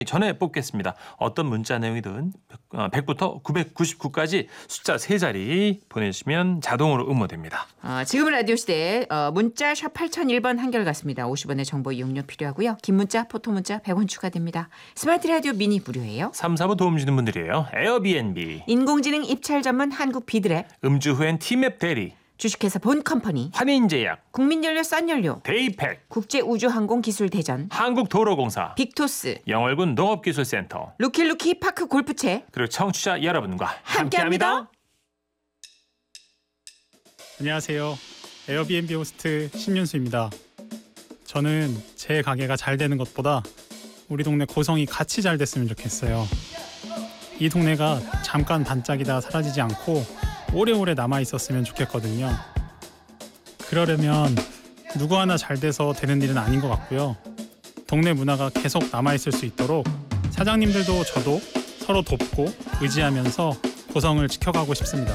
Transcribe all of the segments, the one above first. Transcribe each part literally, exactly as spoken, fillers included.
전에 뽑겠습니다. 어떤 문자 내용이든 백부터 구백구십구까지 숫자 세 자리 보내주시면 자동으로 응모됩니다. 어, 지금은 라디오 시대 어, 문자 샵 팔공공일 번 한결같습니다. 오십 원의 정보 이용료 필요하고요. 긴 문자, 포토 문자 백 원 추가됩니다. 스마트 라디오 미니 무료예요. 삼, 사부 도움 주는 분들이에요. 에어비앤비, 인공지능 입찰 전문 한국 비드랩, 음주 후엔 티맵 대리, 주식회사 본컴퍼니, 환인제약, 국민연료 싼연료, 데이팩, 국제우주항공기술대전, 한국도로공사, 빅토스, 영월군 농업기술센터, 루키루키 파크 골프채 그리고 청취자 여러분과 함께합니다. 함께합니다. 안녕하세요. 에어비앤비 호스트 신윤수입니다. 저는 제 가게가 잘 되는 것보다 우리 동네 고성이 같이 잘 됐으면 좋겠어요. 이 동네가 잠깐 반짝이다 사라지지 않고 오래오래 남아있었으면 좋겠거든요. 그러려면 누구 하나 잘 돼서 되는 일은 아닌 것 같고요. 동네 문화가 계속 남아있을 수 있도록 사장님들도 저도 서로 돕고 의지하면서 고성을 지켜가고 싶습니다.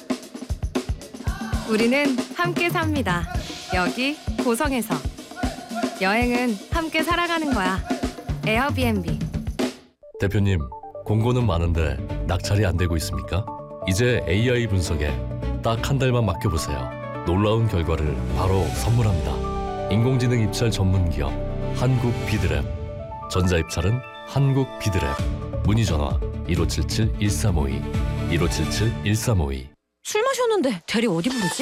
우리는 함께 삽니다. 여기 고성에서. 여행은 함께 살아가는 거야. 에어비앤비. 대표님, 공고는 많은데 낙찰이 안 되고 있습니까? 이제 에이아이 분석에 딱 한 달만 맡겨보세요. 놀라운 결과를 바로 선물합니다. 인공지능 입찰 전문 기업 한국 비드랩. 전자입찰은 한국 비드랩. 문의 전화 일오칠칠 일삼오이 일오칠칠 일삼오이. 술 마셨는데 대리 어디 부르지?